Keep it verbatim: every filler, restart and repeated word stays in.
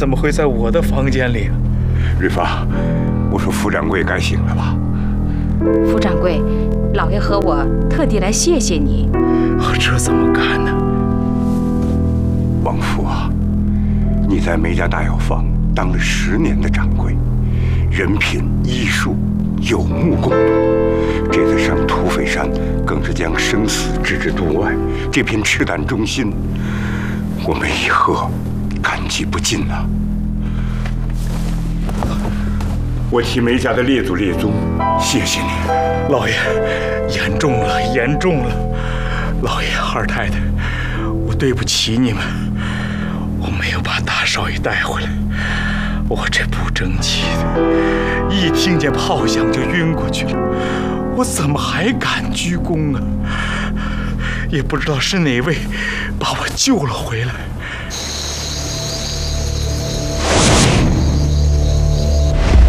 怎么会在我的房间里？ 瑞芳，我说傅掌柜该醒了吧？ 傅掌柜，老爷和我特地来谢谢你。 这怎么干呢？ 王父啊，你在梅家大药房当了十年的掌柜，人品医术有目共睹。这次上土匪山，更是将生死置之度外。这片赤胆忠心，我们以后感激不尽呐、啊。我替梅家的列祖列宗谢谢你， 老爷，严重了，严重了。老爷，二太太，我对不起你们，我没有把大少爷带回来。我这不争气的，一听见炮响就晕过去了。我怎么还敢鞠躬啊？也不知道是哪位把我救了回来。